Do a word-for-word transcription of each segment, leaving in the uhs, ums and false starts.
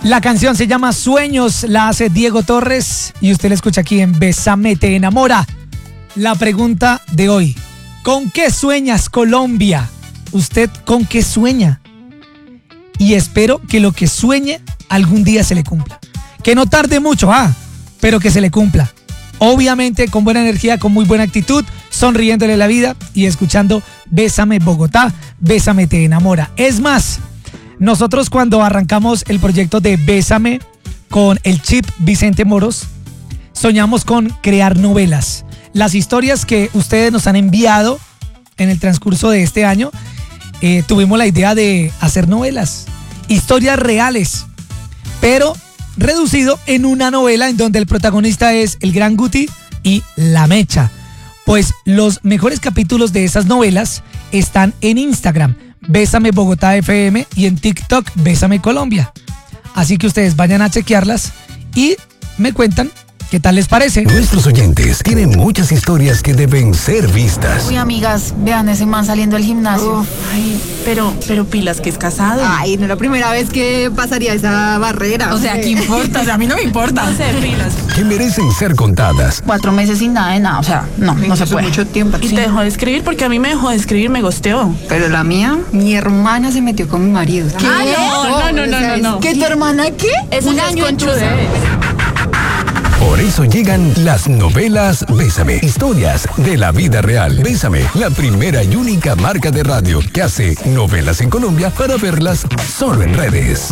La canción se llama Sueños, la hace Diego Torres y usted la escucha aquí en Bésame te enamora. La pregunta de hoy, ¿con qué sueñas, Colombia? ¿Usted con qué sueña? Y espero que lo que sueñe algún día se le cumpla. Que no tarde mucho, ah, pero que se le cumpla. Obviamente con buena energía, con muy buena actitud, sonriéndole la vida y escuchando Bésame Bogotá, Bésame te enamora. Es más, nosotros cuando arrancamos el proyecto de Bésame con el Chip Vicente Moros, soñamos con crear novelas. Las historias que ustedes nos han enviado en el transcurso de este año, eh, tuvimos la idea de hacer novelas, historias reales, pero reducido en una novela en donde el protagonista es el Gran Guti y La Mecha. Pues los mejores capítulos de esas novelas están en Instagram, Bésame Bogotá F M, y en TikTok, Bésame Colombia. Así que ustedes vayan a chequearlas y me cuentan qué tal les parece. Nuestros oyentes tienen muchas historias que deben ser vistas. Uy, amigas, vean ese man saliendo del gimnasio. Uf, ay, pero, pero pilas que es casado. Ay, no es la primera vez que pasaría esa barrera. O sea, ¿qué importa? O sea, a mí no me importa. No sé, pilas. Que merecen ser contadas. Cuatro meses sin nada de nada, o sea, no, no se puede. Mucho tiempo. Y Sí. te dejó de escribir porque a mí me dejó de escribir, me gosteó. Pero la mía, mi hermana se metió con mi marido. ¿Qué? No, no, no, no, no. ¿Que tu hermana qué? Es un año conchudez. Por eso llegan las novelas Bésame, historias de la vida real. Bésame, la primera y única marca de radio que hace novelas en Colombia para verlas solo en redes.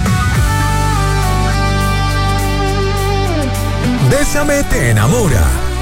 Bésame te enamora.